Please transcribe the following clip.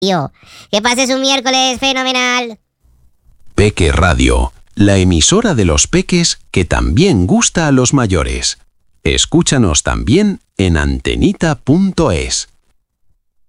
Que pases un miércoles fenomenal. Peque Radio, la emisora de los peques que también gusta a los mayores. Escúchanos también en antenita.es.